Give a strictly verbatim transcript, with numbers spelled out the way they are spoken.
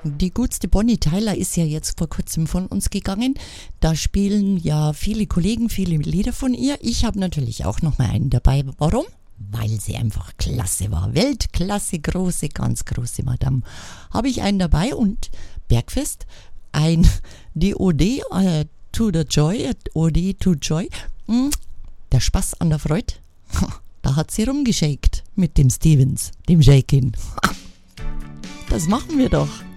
Die gutste Bonnie Tyler ist ja jetzt vor kurzem von uns gegangen. Da spielen ja viele Kollegen viele Lieder von ihr. Ich habe natürlich auch noch mal einen dabei. Warum? Weil sie einfach klasse war. Weltklasse, große, ganz große Madame. Habe ich einen dabei und Bergfest, ein die Ode äh, to the Joy, Ode to Joy. Hm, der Spaß an der Freude. Da hat sie rumgeschakt mit dem Stevens, dem Shakin. Das machen wir doch.